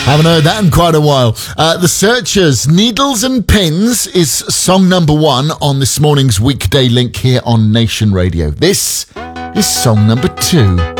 Haven't heard that in quite a while. The Searchers, Needles and Pins is song number 1 on this morning's weekday link here on Nation Radio. This is song number 2.